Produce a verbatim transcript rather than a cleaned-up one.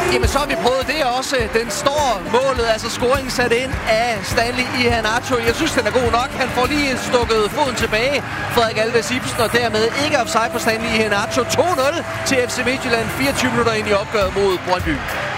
Jamen, så har vi prøvet det også. Den står målet, altså scoringen sat ind af Stanley Iheanacho. Jeg synes, den er god nok. Han får lige stukket foden tilbage. Frederik Alves Ibsen, og dermed ikke offside på Stanley Iheanacho. to nul til F C Midtjylland, fireogtyve minutter ind i opgøret mod Brøndby.